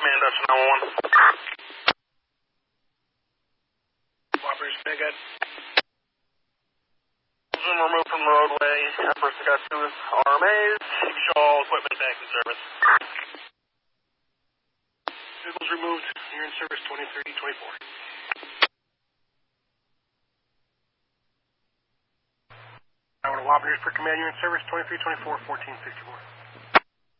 Command, that's 911. Operators, big good. Zoom removed from the roadway. That person got 2 RMAs. You show all equipment back in service. Vehicles removed. You're in service 2030-24. I want to operators per command. You're in service 23-24, 1464.